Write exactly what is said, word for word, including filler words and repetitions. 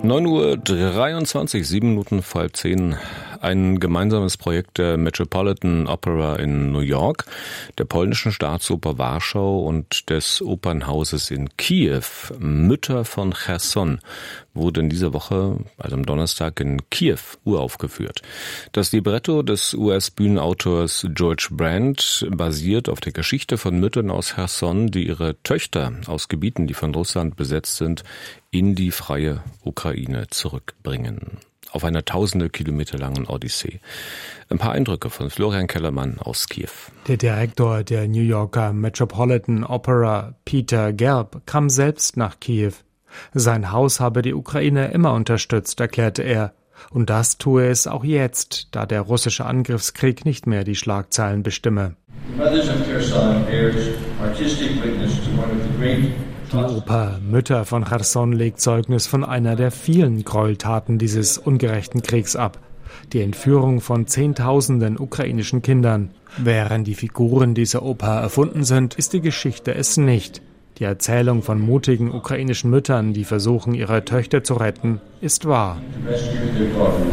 neun Uhr dreiundzwanzig, sieben Minuten vor halb zehn. Ein gemeinsames Projekt der Metropolitan Opera in New York, der polnischen Staatsoper Warschau und des Opernhauses in Kiew. Mütter von Cherson wurde in dieser Woche, also am Donnerstag, in Kiew uraufgeführt. Das Libretto des U S-Bühnenautors George Brand basiert auf der Geschichte von Müttern aus Cherson, die ihre Töchter aus Gebieten, die von Russland besetzt sind, in die freie Ukraine zurückbringen. Auf einer tausende Kilometer langen Odyssee. Ein paar Eindrücke von Florian Kellermann aus Kiew. Der Direktor der New Yorker Metropolitan Opera, Peter Gelb, kam selbst nach Kiew. Sein Haus habe die Ukraine immer unterstützt, erklärte er. Und das tue es auch jetzt, da der russische Angriffskrieg nicht mehr die Schlagzeilen bestimme. Die Oper Mütter von Cherson legt Zeugnis von einer der vielen Gräueltaten dieses ungerechten Kriegs ab. Die Entführung von Zehntausenden ukrainischen Kindern. Während die Figuren dieser Oper erfunden sind, ist die Geschichte es nicht. Die Erzählung von mutigen ukrainischen Müttern, die versuchen, ihre Töchter zu retten, ist wahr.